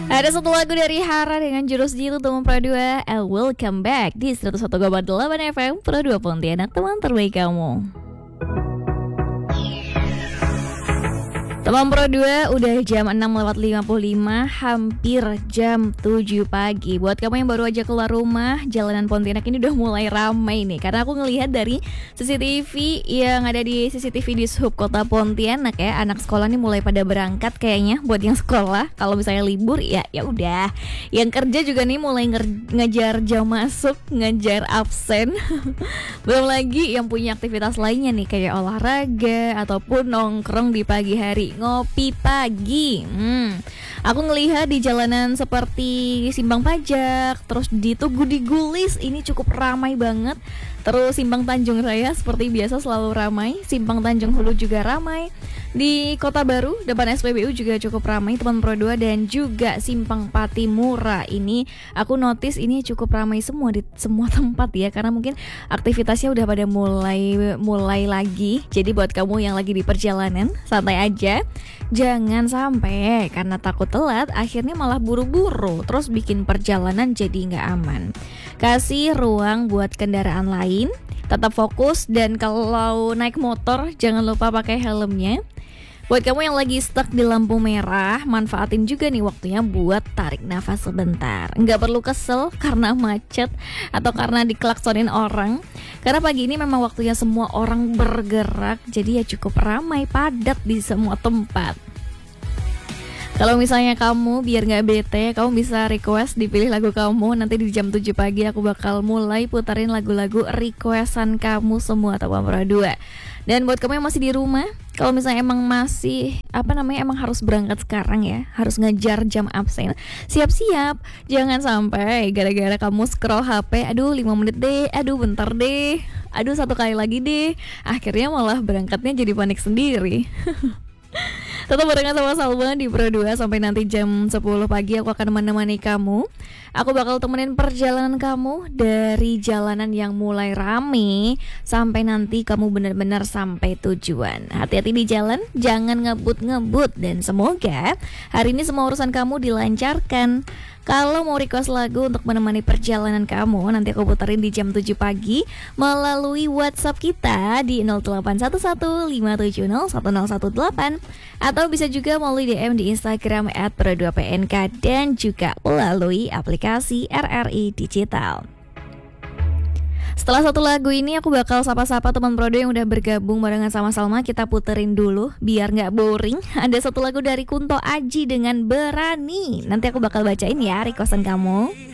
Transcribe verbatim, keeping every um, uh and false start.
Ada satu lagu dari Hara dengan jurus Jitu Teman Pro dua, I Welcome Back di seratus satu koma delapan F M Pro dua Pontianak, teman terbaik kamu. Teman Pro dua, udah jam enam lewat lima puluh lima, hampir jam tujuh pagi. Buat kamu yang baru aja keluar rumah, jalanan Pontianak ini udah mulai ramai nih. Karena aku ngelihat dari C C T V yang ada di C C T V di Sub Kota Pontianak ya, anak sekolah nih mulai pada berangkat kayaknya buat yang sekolah. Kalau misalnya libur ya ya udah. Yang kerja juga nih mulai nger- ngejar jam masuk, ngejar absen. Belum lagi yang punya aktivitas lainnya nih kayak olahraga ataupun nongkrong di pagi hari. Ngopi pagi. Hmm. Aku ngelihat di jalanan seperti Simpang Pajak, terus di Tugu di Gulis ini cukup ramai banget. Terus Simpang Tanjung Raya seperti biasa selalu ramai. Simpang Tanjung Hulu juga ramai. Di Kota Baru depan S P B U juga cukup ramai teman Pro dua, dan juga Simpang Patimura ini aku notice ini cukup ramai semua di semua tempat ya, karena mungkin aktivitasnya udah pada mulai mulai lagi. Jadi buat kamu yang lagi di perjalanan, santai aja. Jangan sampai karena takut telat akhirnya malah buru-buru terus bikin perjalanan jadi nggak aman. Kasih ruang buat kendaraan lain, tetap fokus, dan kalau naik motor jangan lupa pakai helmnya. Buat kamu yang lagi stuck di lampu merah, manfaatin juga nih waktunya buat tarik nafas sebentar. Nggak perlu kesel karena macet atau karena diklaksonin orang. Karena pagi ini memang waktunya semua orang bergerak, jadi ya cukup ramai, padat di semua tempat. Kalau misalnya kamu biar gak bete, kamu bisa request dipilih lagu kamu. Nanti di jam tujuh pagi aku bakal mulai putarin lagu-lagu requestan kamu semua Teman Pro dua. Dan buat kamu yang masih di rumah, kalau misalnya emang masih apa namanya emang harus berangkat sekarang ya, harus ngejar jam absen, siap-siap. Jangan sampai gara-gara kamu scroll H P, aduh lima menit deh, aduh bentar deh, aduh satu kali lagi deh, akhirnya malah berangkatnya jadi panik sendiri. Tetap barengan sama Salma di Pro dua sampai nanti jam sepuluh pagi. Aku akan menemani kamu. Aku bakal temenin perjalanan kamu dari jalanan yang mulai rame sampai nanti kamu benar-benar sampai tujuan. Hati-hati di jalan, jangan ngebut-ngebut, dan semoga hari ini semua urusan kamu dilancarkan. Kalau mau request lagu untuk menemani perjalanan kamu, nanti aku puterin di jam tujuh pagi melalui WhatsApp kita di nol delapan satu satu lima tujuh nol satu nol satu delapan, atau bisa juga melalui D M di Instagram at pro dua P N K, dan juga melalui aplikasi R R I Digital. Setelah satu lagu ini aku bakal sapa-sapa teman Pro dua yang udah bergabung barengan sama Salma. Kita puterin dulu biar gak boring. Ada satu lagu dari Kunto Aji dengan Berani. Nanti aku bakal bacain ya requestan kamu.